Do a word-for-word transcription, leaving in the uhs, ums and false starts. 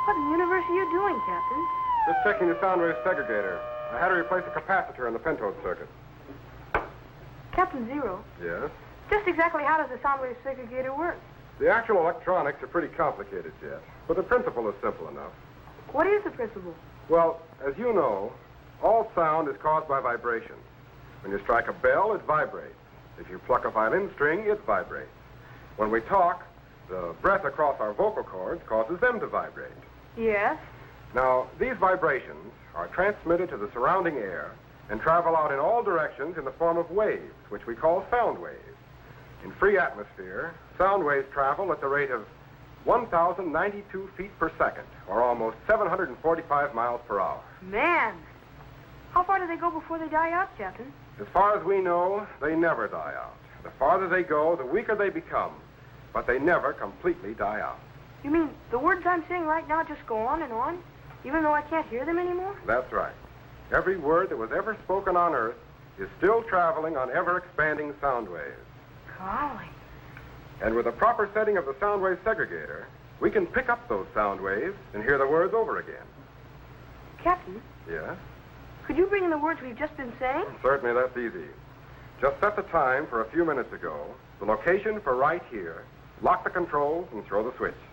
What in the universe are you doing, Captain? Just checking the sound wave segregator. I had to replace a capacitor in the pentode circuit. Captain Zero. Yes? Just exactly how does the sound wave segregator work? The actual electronics are pretty complicated, Jet, but the principle is simple enough. What is the principle? Well, as you know, all sound is caused by vibration. When you strike a bell, it vibrates. If you pluck a violin string, it vibrates. When we talk, the breath across our vocal cords causes them to vibrate. Yes. Now, these vibrations are transmitted to the surrounding air and travel out in all directions in the form of waves, which we call sound waves. In free atmosphere, sound waves travel at the rate of one thousand ninety-two feet per second, or almost seven hundred forty-five miles per hour. Man! How far do they go before they die out, Captain? As far as we know, they never die out. The farther they go, the weaker they become, but they never completely die out. You mean the words I'm saying right now just go on and on, even though I can't hear them anymore? That's right. Every word that was ever spoken on Earth is still traveling on ever-expanding sound waves. Golly. And with a proper setting of the sound wave segregator, we can pick up those sound waves and hear the words over again. Captain? Yes? Could you bring in the words we've just been saying? Certainly, that's easy. Just set the time for a few minutes ago, the location for right here, lock the controls, and throw the switch.